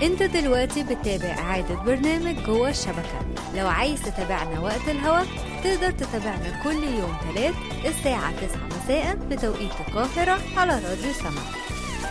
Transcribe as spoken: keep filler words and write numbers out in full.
انت دلوقتي بتتابع إعادة برنامج جوه الشبكة. لو عايز تتابعنا وقت الهوا تقدر تتابعنا كل يوم ثلاث الساعة تسعة مساء بتوقيت القاهرة على راديو سما.